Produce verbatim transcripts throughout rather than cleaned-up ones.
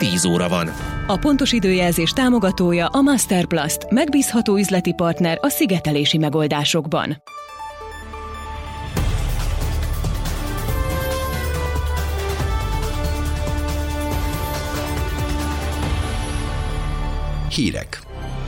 tíz óra van. A pontos időjelzés támogatója a Masterplast, megbízható üzleti partner a szigetelési megoldásokban. Hírek.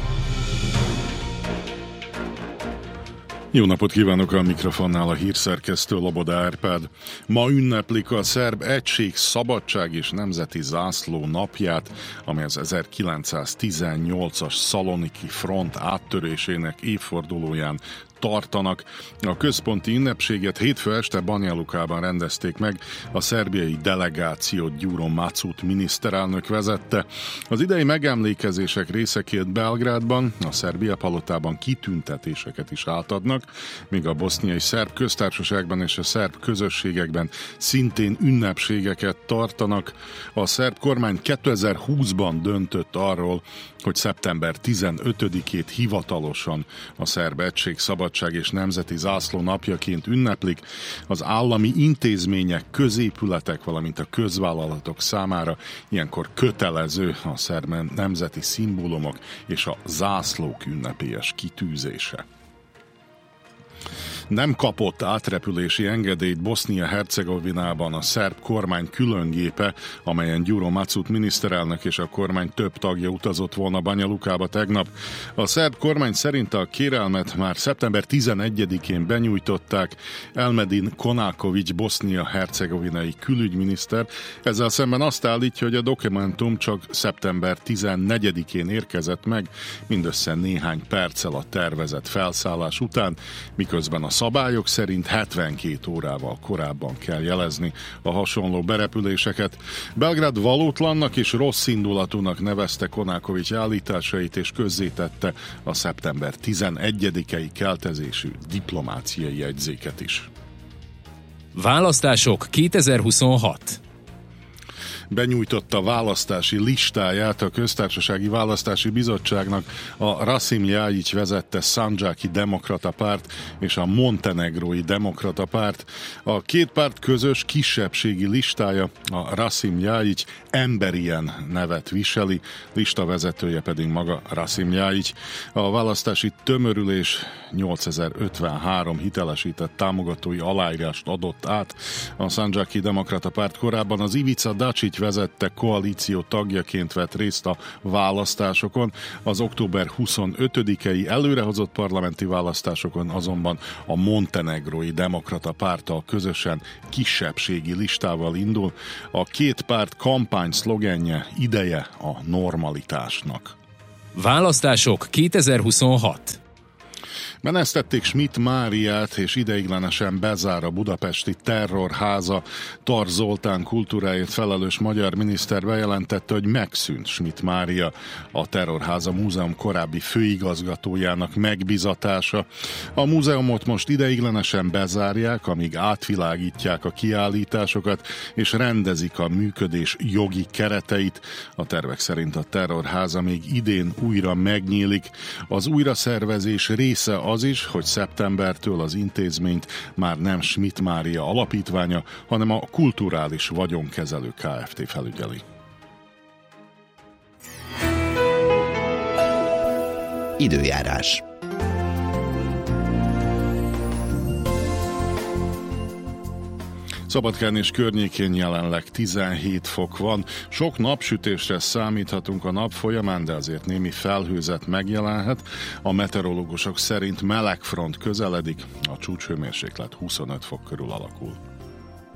Jó napot kívánok, a mikrofonnál a hírszerkesztő Loboda Árpád. Ma ünneplik a szerb egység, szabadság és nemzeti zászló napját, amely az ezerkilencszáztizennyolcas Szaloniki front áttörésének évfordulóján tartanak. A központi ünnepséget hétfő este Banja Lukában rendezték meg, a szerbiai delegációt Gyuro Macut miniszterelnök vezette. Az idei megemlékezések részeként Belgrádban, a Szerbia palotában kitüntetéseket is átadnak, míg a boszniai szerb köztársaságban és a szerb közösségekben szintén ünnepségeket tartanak. A szerb kormány kétezer-húszban döntött arról, hogy szeptember tizenötödikét hivatalosan a szerb egység, szabadság és nemzeti zászló napjaként ünneplik. Az állami intézmények, középületek, valamint a közvállalatok számára ilyenkor kötelező a szerb nemzeti szimbólumok és a zászlók ünnepélyes kitűzése. Nem kapott átrepülési engedélyt Bosznia-Hercegovinában a szerb kormány különgépe, amelyen Gyuro Macut miniszterelnök és a kormány több tagja utazott volna Banja Lukába tegnap. A szerb kormány szerint a kérelmet már szeptember tizenegyedikén benyújtották. Elmedin Konákovics bosznia-hercegovinai külügyminiszter ezzel szemben azt állítja, hogy a dokumentum csak szeptember tizennegyedikén érkezett meg, mindössze néhány perccel a tervezett felszállás után, miközben a szabályok szerint hetvenkét órával korábban kell jelezni a hasonló berepüléseket. Belgrád valótlannak és rossz indulatúnak nevezte Konákovics állításait, és közzétette a szeptember tizenegyedikei keltezésű diplomáciai jegyzéket is. Választások kétezer-huszonhat. Benyújtotta választási listáját a Köztársasági Választási Bizottságnak a Rasim Ljajić vezette Szandzsáki Demokrata Párt és a Montenegrói Demokrata Párt. A két párt közös kisebbségi listája, a Rasim Ljajić Emberien nevet viseli, listavezetője pedig maga Rasim Ljajić. A választási tömörülés nyolcezer-ötvenhárom hitelesített támogatói aláírást adott át. A Szandzsáki Demokrata Párt korábban az Ivica Dačić vezette koalíció tagjaként vett részt a választásokon. Az október huszonötödikei előrehozott parlamenti választásokon azonban a Montenegrói Demokrata Párttal közösen kisebbségi listával indul. A két párt kampány szlogenje ideje a normalitásnak. Választások kétezer-huszonhat. Menesztették Schmidt Máriát, és ideiglenesen bezár a budapesti terrorháza. Tar Zoltán kultúráért felelős magyar miniszter bejelentette, hogy megszűnt Schmidt Mária, a Terrorháza Múzeum korábbi főigazgatójának megbizatása. A múzeumot most ideiglenesen bezárják, amíg átvilágítják a kiállításokat, és rendezik a működés jogi kereteit. A tervek szerint a Terrorháza még idén újra megnyílik. Az újraszervezés része az is, hogy szeptembertől az intézményt már nem Schmidt Mária alapítványa, hanem a Kulturális Vagyonkezelő Kft. Felügyeli. Időjárás. Szabadkán és környékén jelenleg tizenhét fok van. Sok napsütésre számíthatunk a nap folyamán, de azért némi felhőzet megjelenhet. A meteorológusok szerint meleg front közeledik, a csúcshőmérséklet huszonöt fok körül alakul.